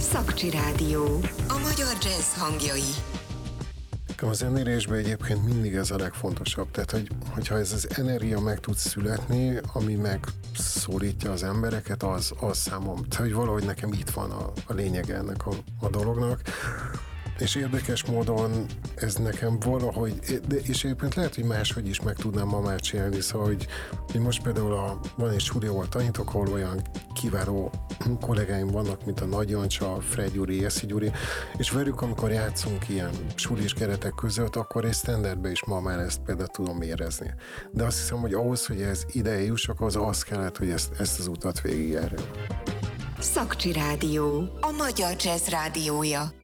Szakcsi Rádió. A magyar jazz hangjai. A zenélésben egyébként mindig ez a legfontosabb. Tehát, hogyha ez az energia meg tud születni, ami megszólítja az embereket, az számom. Tehát, hogy valahogy nekem itt van a lényege ennek a dolognak. És érdekes módon ez nekem valahogy, és egyébként lehet, hogy máshogy is meg tudnám ma már csinálni, szóval, hogy most például van egy stúdió, ahol tanítok, ahol olyan kiváló kollégáim vannak, mint a Nagy Jancsa, Fred Gyuri, Eszi Gyuri, és velük, amikor játszunk ilyen sulis keretek között, akkor egy standardbe is ma már ezt például tudom érezni. De azt hiszem, hogy ahhoz, hogy ez ide jussak, az kellett, hogy ezt az utat végigjárjam. Szakcsi Rádió. A magyar jazz rádiója.